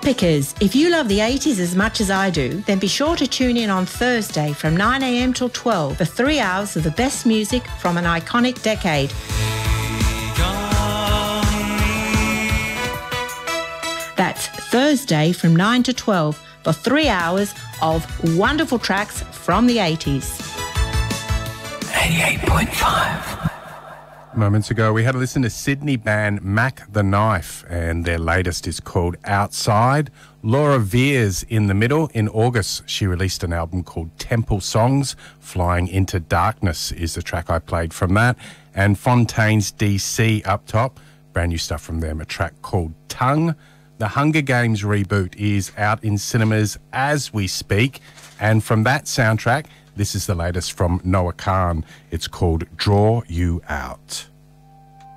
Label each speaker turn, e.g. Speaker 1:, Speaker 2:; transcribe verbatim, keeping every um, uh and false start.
Speaker 1: Pickers, if you love the eighties as much as I do, then be sure to tune in on Thursday from nine a m till twelve for three hours of the best music from an iconic decade. That's Thursday from nine to twelve for three hours of wonderful tracks from the eighties.
Speaker 2: eighty-eight point five.
Speaker 3: Moments ago, we had a listen to Sydney band Mac the Knife, and their latest is called Outside. Laura Veers in the middle. In August, she released an album called Temple Songs. Flying into Darkness is the track I played from that. And Fontaine's D C up top. Brand new stuff from them, a track called Tongue. The Hunger Games reboot is out in cinemas as we speak. And from that soundtrack, this is the latest from Noah Khan. It's called Draw You Out.